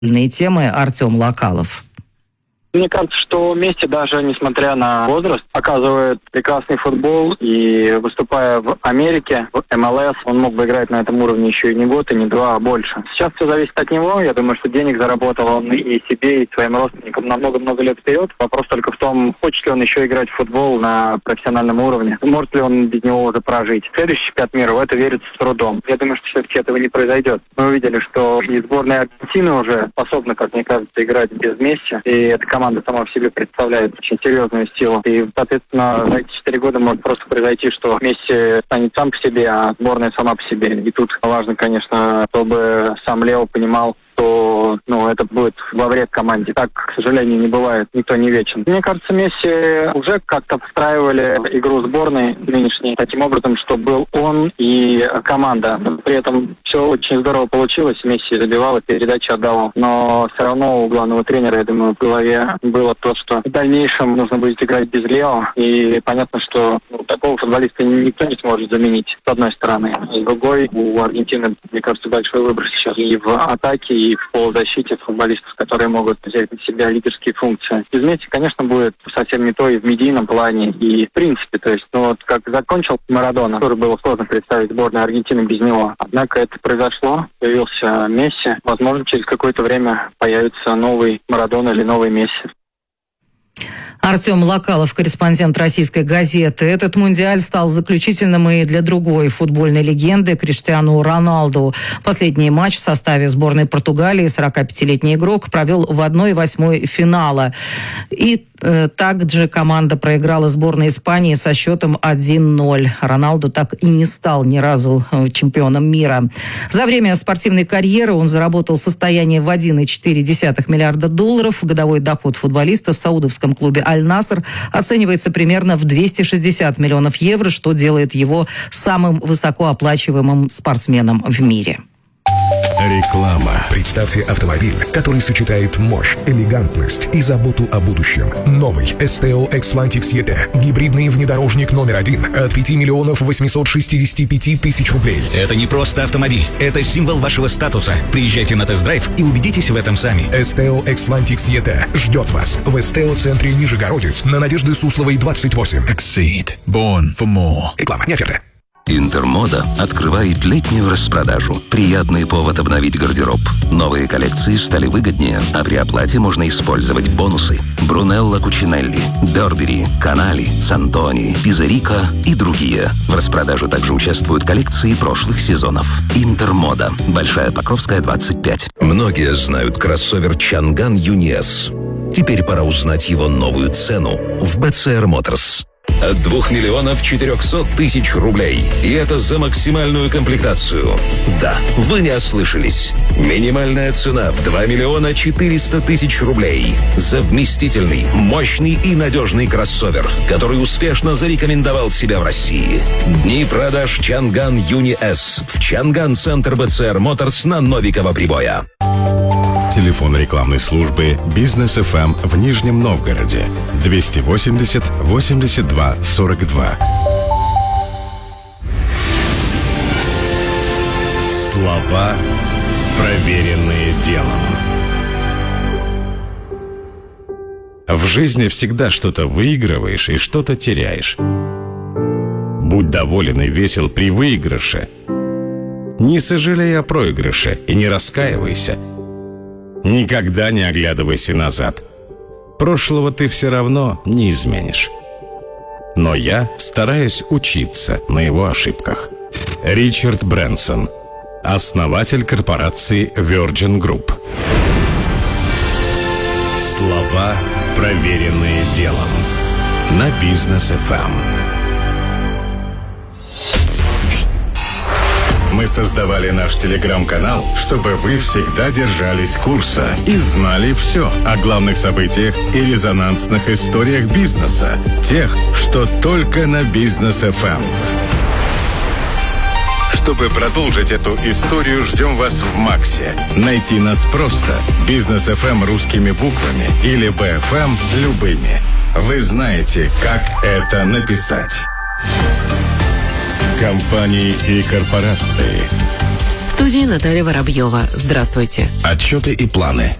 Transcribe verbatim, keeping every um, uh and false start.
темы Артем Локалов. Мне кажется, что Месси, даже несмотря на возраст, показывает прекрасный футбол. И выступая в Америке, в эм эл эс, он мог бы играть на этом уровне еще и не год, и не два, а больше. Сейчас все зависит от него. Я думаю, что денег заработал он и себе, и своим родственникам на много-много лет вперед. Вопрос только в том, хочет ли он еще играть в футбол на профессиональном уровне. Может ли он без него уже прожить. Следующий чемпионат мира, в это верится с трудом. Я думаю, что все-таки этого не произойдет. Мы увидели, что и сборная Аргентины уже способна, как мне кажется, играть без Месси. И эта команда сама в себе представляет очень серьезную силу. И, соответственно, за эти четыре года может просто произойти, что Месси станет сам по себе, а сборная сама по себе. И тут важно, конечно, чтобы сам Лео понимал, что ну, это будет во вред команде. Так, к сожалению, не бывает. Никто не вечен. Мне кажется, Месси уже как-то встраивали игру сборной нынешней таким образом, что был он и команда. При этом все очень здорово получилось. Месси забивал и передачи отдавал. Но все равно у главного тренера, я думаю, в голове было то, что в дальнейшем нужно будет играть без Лео. И понятно, что ну, такого футболиста никто не сможет заменить, с одной стороны. С другой, у Аргентины, мне кажется, большой выбор сейчас и в атаке, и в полузащите футболистов, которые могут взять на себя лидерские функции. Без Месси, конечно, будет совсем не то и в медийном плане, и в принципе. То есть, ну вот как закончил Марадона, тоже было сложно представить сборную Аргентины без него. Однако это произошло, появился Месси. Возможно, через какое-то время появится новый Марадона или новый Месси. Артем Локалов, корреспондент «Российской газеты». Этот мундиаль стал заключительным и для другой футбольной легенды Криштиану Роналду. Последний матч в составе сборной Португалии сорокапятилетний игрок провел в одной восьмой финала. И э, также команда проиграла сборной Испании со счетом один ноль. Роналду так и не стал ни разу чемпионом мира. За время спортивной карьеры он заработал состояние в один целых четыре десятых миллиарда долларов. Годовой доход футболиста в саудовском клубе «Аль-Наср» оценивается примерно в двести шестьдесят миллионов евро, что делает его самым высокооплачиваемым спортсменом в мире. Реклама. Представьте автомобиль, который сочетает мощь, элегантность и заботу о будущем. Новый Esteo Xlantic и ти. Гибридный внедорожник номер один от пяти миллионов восемьсот шестьдесят пять тысяч рублей. Это не просто автомобиль, это символ вашего статуса. Приезжайте на тест-драйв и убедитесь в этом сами. Esteo Xlantic и ти ждет вас в Esteo-центре Нижегородец на Надежды Сусловой, двадцать восемь. Exceed. Born for more. Реклама, не оферта. Интермода открывает летнюю распродажу. Приятный повод обновить гардероб. Новые коллекции стали выгоднее, а при оплате можно использовать бонусы. Брунелло Кучинелли, Бербери, Канали, Сантони, Пизарика и другие. В распродаже также участвуют коллекции прошлых сезонов. Интермода. Большая Покровская, двадцать пять. Многие знают кроссовер Чанган Юни эс. Теперь пора узнать его новую цену в би си ар Motors. От двух миллионов четырехсот тысяч рублей. И это за максимальную комплектацию. Да, вы не ослышались. Минимальная цена в два миллиона четыреста тысяч рублей. За вместительный, мощный и надежный кроссовер, который успешно зарекомендовал себя в России. Дни продаж Чанган Юни эс в Чанган-центр би си ар Motors на Новикова Прибоя. Телефон рекламной службы «Бизнес эф эм» в Нижнем Новгороде двести восемьдесят восемьдесят два сорок два. Слова, проверенные делом. В жизни всегда что-то выигрываешь и что-то теряешь. Будь доволен и весел при выигрыше. Не сожалей о проигрыше и не раскаивайся. Никогда не оглядывайся назад. Прошлого ты все равно не изменишь. Но я стараюсь учиться на его ошибках. Ричард Брэнсон, основатель корпорации Virgin Group. Слова, проверенные делом. На Бизнес эф эм. Мы создавали наш телеграм-канал, чтобы вы всегда держались курса и знали все о главных событиях и резонансных историях бизнеса, тех, что только на Бизнес эф эм. Чтобы продолжить эту историю, ждем вас в Максе. Найти нас просто. Бизнес эф эм русскими буквами или би эф эм любыми. Вы знаете, как это написать. Компании и корпорации. В студии Наталья Воробьева. Здравствуйте. Отчеты и планы.